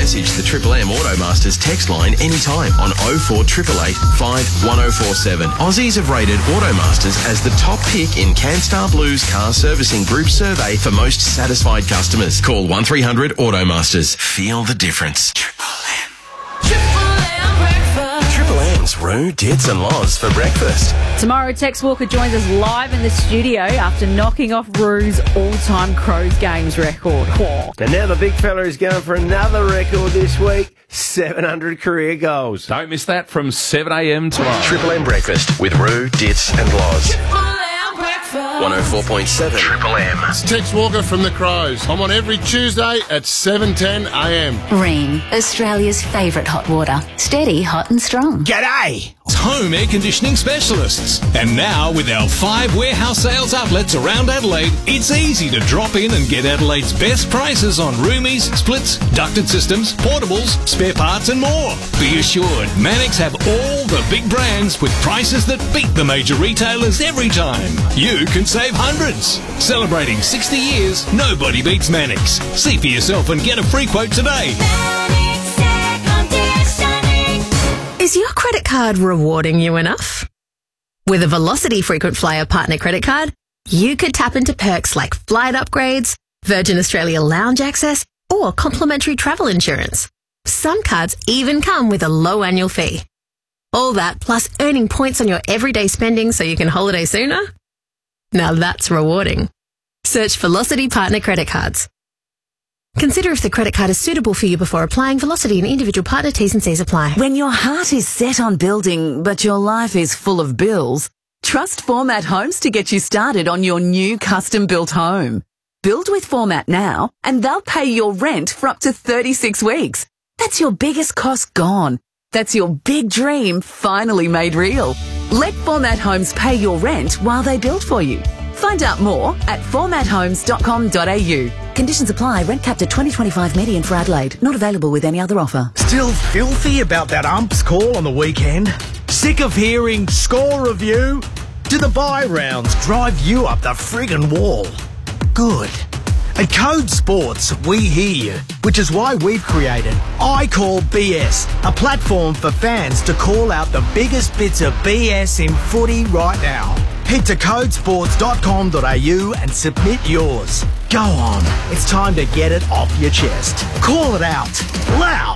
message the Triple M Automasters text line anytime on 04888 51047. Aussies have rated Automasters as the top pick in CanStar Blue's car servicing group survey for most satisfied customers. Call 1300 Automasters. Feel the difference. Triple M. Triple M's Roo, Dits and Loz for breakfast. Tomorrow, Tex Walker joins us live in the studio after knocking off Roo's all-time Crows games record. Whoa. And now the big fella is going for another record this week, 700 career goals. Don't miss that from 7 a.m. tomorrow. Triple M breakfast with Roo, Dits and Loz. 104.7 Triple M. It's Tex Walker from the Crows. I'm on every Tuesday at 7:10 a.m. Ring, Australia's favourite hot water. Steady, hot and strong. G'day! Home air conditioning specialists. And now, with our 5 warehouse sales outlets around Adelaide, it's easy to drop in and get Adelaide's best prices on roomies, splits, ducted systems, portables, spare parts and more. Be assured, Mannix have all the big brands with prices that beat the major retailers every time. You can save hundreds. Celebrating 60 years, nobody beats Mannix. See for yourself and get a free quote today. Is your credit card rewarding you enough? With a Velocity Frequent Flyer Partner Credit Card, you could tap into perks like flight upgrades, Virgin Australia lounge access, or complimentary travel insurance. Some cards even come with a low annual fee. All that plus earning points on your everyday spending so you can holiday sooner? Now that's rewarding. Search Velocity Partner Credit Cards. Consider if the credit card is suitable for you before applying. Velocity and individual partner T's and C's apply. When your heart is set on building, but your life is full of bills, trust Format Homes to get you started on your new custom-built home. Build with Format now, and they'll pay your rent for up to 36 weeks. That's your biggest cost gone. That's your big dream finally made real. Let Format Homes pay your rent while they build for you. Find out more at formathomes.com.au. Conditions apply. Rent capped at 2025 median for Adelaide. Not available with any other offer. Still filthy about that ump's call on the weekend? Sick of hearing score review? Do the bye rounds drive you up the friggin' wall? Good. At Code Sports, we hear you, which is why we've created I Call BS, a platform for fans to call out the biggest bits of BS in footy right now. Head to codesports.com.au and submit yours. Go on, it's time to get it off your chest. Call it out, loud.